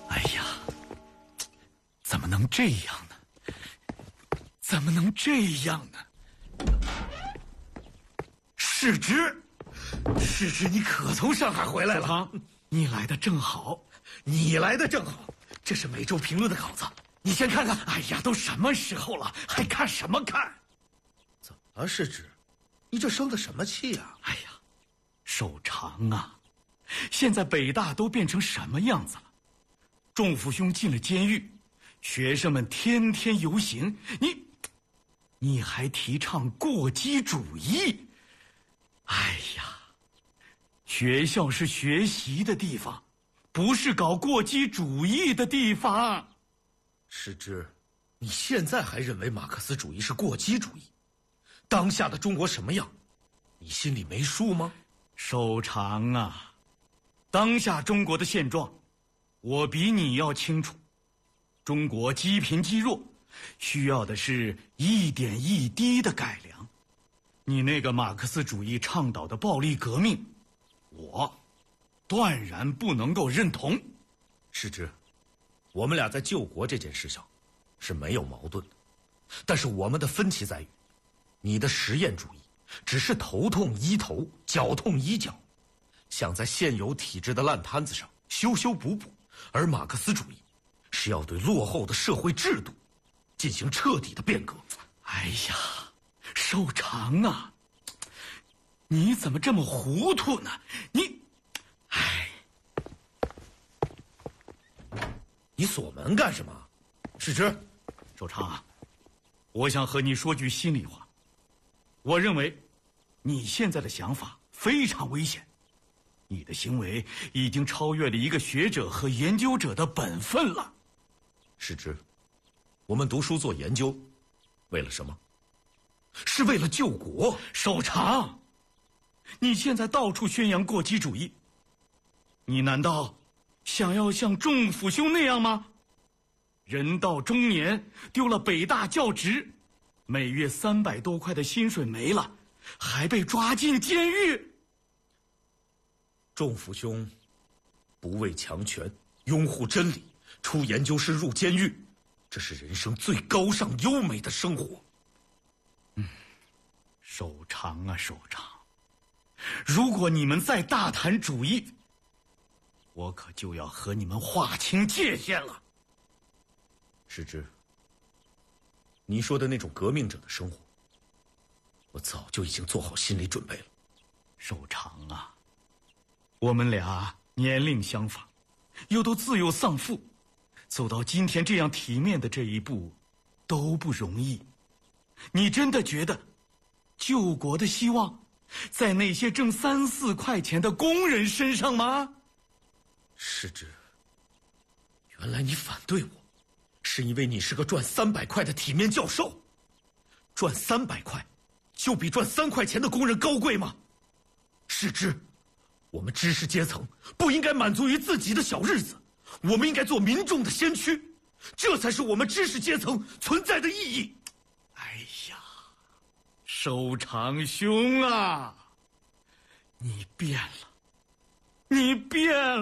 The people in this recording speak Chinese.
哎呀，怎么能这样呢？怎么能这样呢？世之，世之，你可从上海回来了？你来的正好，你来的正好。这是每周评论的稿子，你先看看。哎呀，都什么时候了，还看什么看？ 怎么了，世之？你这生的什么气呀？ 哎呀，守常啊！现在北大都变成什么样子了？仲甫兄进了监狱，学生们天天游行，你还提倡过激主义？哎呀，学校是学习的地方，不是搞过激主义的地方。 世之，你现在还认为马克思主义是过激主义？当下的中国什么样，你心里没数吗？ 守常啊，当下中国的现状，我比你要清楚。中国积贫积弱，需要的是一点一滴的改良。你那个马克思主义倡导的暴力革命，我断然不能够认同。 世之，我们俩在救国这件事上是没有矛盾的，但是我们的分歧在于，你的实验主义只是头痛医头，脚痛医脚，想在现有体制的烂摊子上修修补补，而马克思主义是要对落后的社会制度进行彻底的变革。 哎呀，守常啊，你怎么这么糊涂呢？ 你锁门干什么？世之， 守常啊，我想和你说句心里话。我认为你现在的想法非常危险，你的行为已经超越了一个学者和研究者的本分了。 世之，我们读书做研究，为了什么？是为了救国。 守常，你现在到处宣扬过激主义，你难道想要像仲甫兄那样吗？人到中年，丢了北大教职，每月300多块的薪水没了，还被抓进监狱。 仲甫兄不畏强权，拥护真理，出研究室入监狱，这是人生最高尚优美的生活。 守常啊，守常！如果你们再大谈主义，我可就要和你们划清界限了。 世之，你说的那种革命者的生活，我早就已经做好心理准备了。 守常啊，我们俩年龄相仿，又都自幼丧父，走到今天这样体面的这一步都不容易。你真的觉得救国的希望在那些挣3、4块钱的工人身上吗？ 世之，原来你反对我，是因为你是个赚300块的体面教授。赚300块，就比赚3块钱的工人高贵吗？世之，我们知识阶层不应该满足于自己的小日子，我们应该做民众的先驱，这才是我们知识阶层存在的意义。 哎呀，守常兄啊，你变了，你变了。